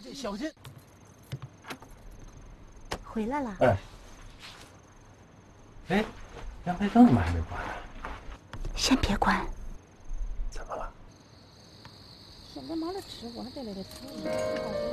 小心！ 回来了。 哎，阳台灯怎么还没关呢？ 先别关。 怎么了？ 现在忙着吃，我还在那里吃。